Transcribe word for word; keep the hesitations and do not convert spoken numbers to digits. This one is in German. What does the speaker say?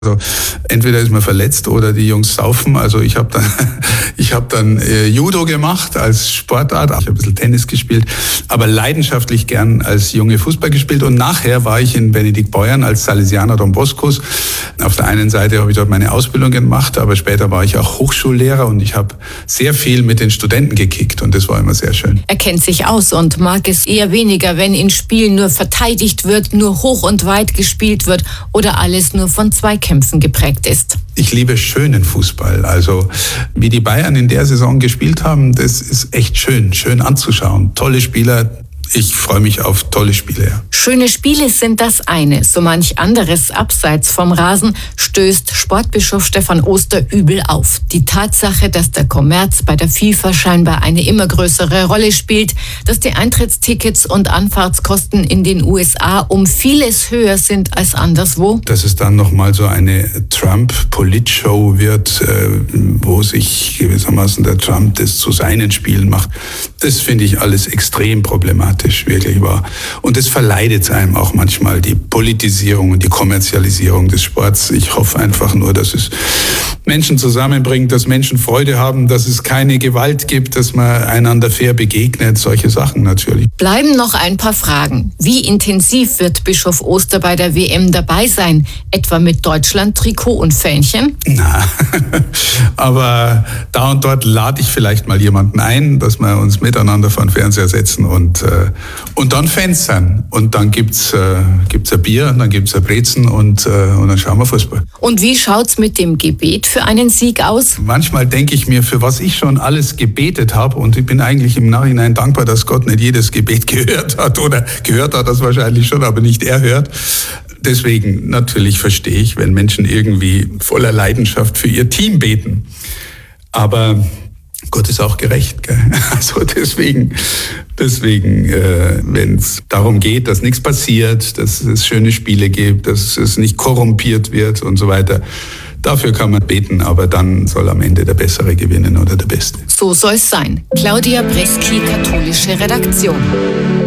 Also entweder ist man verletzt oder die Jungs saufen. Also ich habe dann, ich habe dann äh, Judo gemacht als Sportart. Ich habe ein bisschen Tennis gespielt, aber leidenschaftlich gern als Junge Fußball gespielt. Und nachher war ich in Benediktbeuern als Salesianer Don Boscos. Auf der einen Seite habe ich dort meine Ausbildung gemacht, aber später war ich auch Hochschullehrer und ich habe sehr viel mit den Studenten gekickt und das war immer sehr schön. Er kennt sich aus und mag es eher weniger, wenn in Spielen nur verteidigt wird, nur hoch und weit gespielt wird oder alles nur von Zweikämpfen geprägt ist. Ich liebe schönen Fußball. Also wie die Bayern in der Saison gespielt haben, das ist echt schön, schön anzuschauen. Tolle Spieler. Ich freue mich auf tolle Spiele. Ja. Schöne Spiele sind das eine. So manch anderes abseits vom Rasen stößt Sportbischof Stefan Oster übel auf. Die Tatsache, dass der Kommerz bei der FIFA scheinbar eine immer größere Rolle spielt, dass die Eintrittstickets und Anfahrtskosten in den U S A um vieles höher sind als anderswo. Dass es dann nochmal so eine Trump-Politshow wird, wo sich gewissermaßen der Trump das zu seinen Spielen macht, das finde ich alles extrem problematisch. Wirklich wahr. Und es verleidet einem auch manchmal, die Politisierung und die Kommerzialisierung des Sports. Ich hoffe einfach nur, dass es Menschen zusammenbringt, dass Menschen Freude haben, dass es keine Gewalt gibt, dass man einander fair begegnet, solche Sachen natürlich. Bleiben noch ein paar Fragen. Wie intensiv wird Bischof Oster bei der W M dabei sein? Etwa mit Deutschland-Trikot und Fähnchen? Na, aber da und dort lade ich vielleicht mal jemanden ein, dass wir uns miteinander vor den Fernseher setzen und äh, und dann Fans sein. Und dann gibt's äh, gibt's ein Bier, und dann gibt's ein Brezen und, äh, und dann schauen wir Fußball. Und wie schaut's mit dem Gebet für einen Sieg aus? Manchmal denke ich mir, für was ich schon alles gebetet habe, und ich bin eigentlich im Nachhinein dankbar, dass Gott nicht jedes Gebet gehört hat, oder gehört hat das wahrscheinlich schon, aber nicht er hört. Deswegen natürlich verstehe ich, wenn Menschen irgendwie voller Leidenschaft für ihr Team beten. Aber Gott ist auch gerecht, gell? Also deswegen, deswegen, äh, wenn es darum geht, dass nichts passiert, dass es schöne Spiele gibt, dass es nicht korrumpiert wird und so weiter, dafür kann man beten, aber dann soll am Ende der Bessere gewinnen oder der Beste. So soll es sein. Claudia Breski, katholische Redaktion.